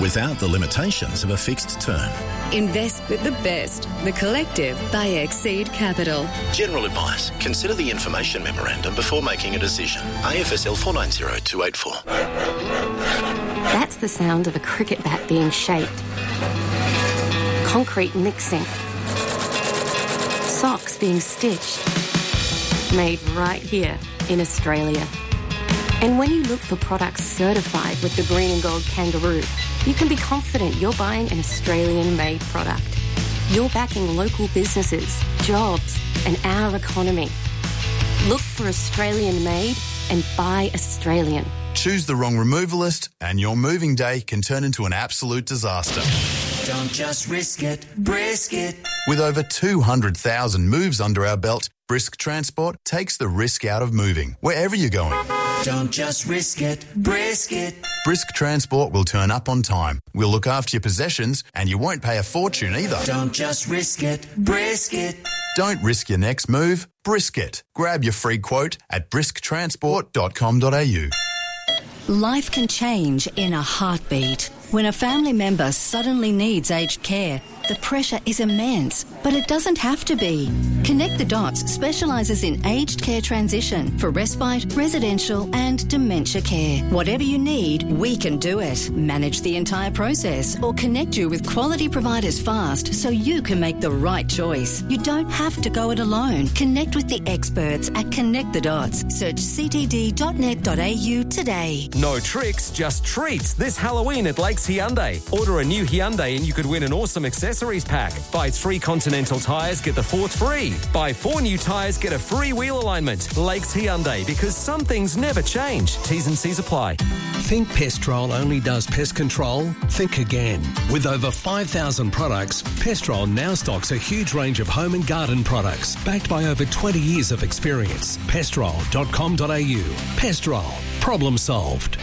without the limitations of a fixed term. Invest with the best. The Collective by Exceed Capital. General advice. Consider the information memorandum before making a decision. AFSL 490284. That's the sound of a cricket bat being shaped. Concrete mixing. Socks being stitched. Made right here in Australia. And when you look for products certified with the Green and Gold Kangaroo, you can be confident you're buying an Australian-made product. You're backing local businesses, jobs, and our economy. Look for Australian-made and buy Australian. Choose the wrong removalist and your moving day can turn into an absolute disaster. Don't just risk it, brisk it. With over 200,000 moves under our belt, Brisk Transport takes the risk out of moving, wherever you're going. Don't just risk it, brisk it. Brisk Transport will turn up on time. We'll look after your possessions and you won't pay a fortune either. Don't just risk it, brisk it. Don't risk your next move, brisk it. Grab your free quote at brisktransport.com.au. Life can change in a heartbeat. When a family member suddenly needs aged care, the pressure is immense, but it doesn't have to be. Connect the Dots specialises in aged care transition for respite, residential and dementia care. Whatever you need, we can do it. Manage the entire process or connect you with quality providers fast so you can make the right choice. You don't have to go it alone. Connect with the experts at Connect the Dots. Search ctd.net.au today. No tricks, just treats this Halloween at Lakes Hyundai. Order a new Hyundai and you could win an awesome accessories pack. Buy 3 Continental tyres, get the 4th free. Buy 4 new tyres, get a free wheel alignment. Lakes Hyundai, because some things never change. T's and C's apply. Think Pestrol only does pest control? Think again. With over 5,000 products, Pestrol now stocks a huge range of home and garden products, backed by over 20 years of experience. Pestrol.com.au. Pestrol. Problem solved.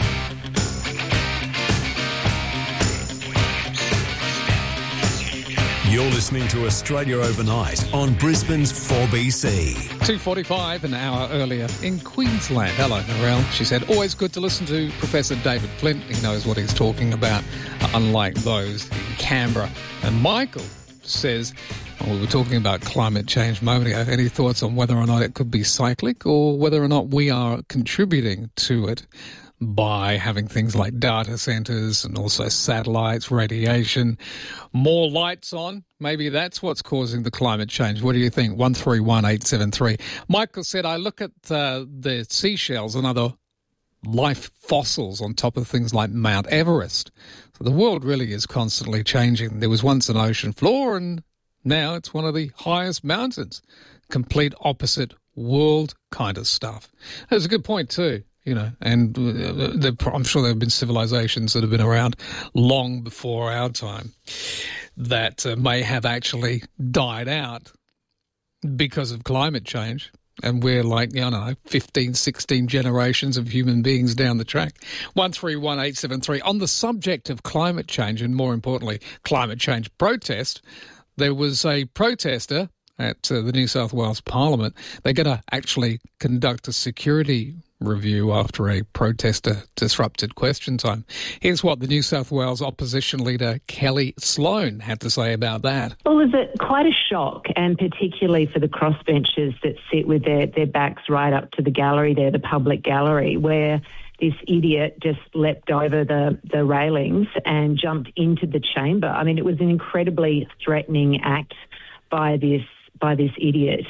You're listening to Australia Overnight on Brisbane's 4BC. 2:45, an hour earlier in Queensland. Hello, Narelle. She said, always good to listen to Professor David Flint. He knows what he's talking about, unlike those in Canberra. And Michael says, well, we were talking about climate change a moment ago. Any thoughts on whether or not it could be cyclic or whether or not we are contributing to it by having things like data centres and also satellites, radiation, more lights on? Maybe that's what's causing the climate change. What do you think? 131873. Michael said, I look at the seashells and other life fossils on top of things like Mount Everest. So the world really is constantly changing. There was once an ocean floor and now it's one of the highest mountains. Complete opposite world kind of stuff. That's a good point too. You know, and I'm sure there have been civilizations that have been around long before our time that may have actually died out because of climate change. And we're like, I don't know, 15, 16 generations of human beings down the track. 131873. On the subject of climate change and, more importantly, climate change protest, there was a protester at the New South Wales Parliament. They're going to actually conduct a security review after a protester disrupted question time. Here's what the New South Wales opposition leader Kelly Sloan had to say about that. Well, it was quite a shock, and particularly for the crossbenchers that sit with their backs right up to the gallery there, the public gallery, where this idiot just leapt over the railings and jumped into the chamber. I mean, it was an incredibly threatening act by this idiot,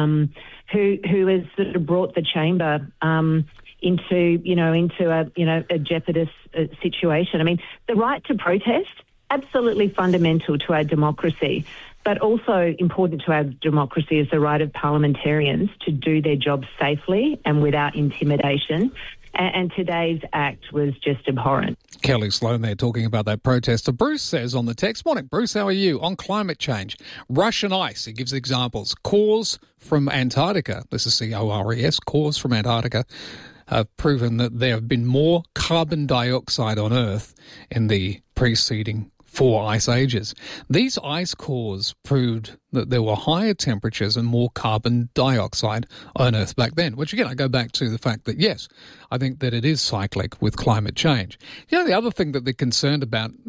who has sort of brought the chamber into a jeopardous situation. I mean, the right to protest, absolutely fundamental to our democracy, but also important to our democracy is the right of parliamentarians to do their job safely and without intimidation. And today's act was just abhorrent. Kelly Sloan there talking about that protester. Bruce says on the text, morning Bruce, how are you? On climate change, Russian ice, he gives examples. Cores from Antarctica, this is CORES, cores from Antarctica, have proven that there have been more carbon dioxide on Earth in the preceding 4 ice ages. These ice cores proved that there were higher temperatures and more carbon dioxide on Earth back then, which again, I go back to the fact that, yes, I think that it is cyclic with climate change. You know, the other thing that they're concerned about,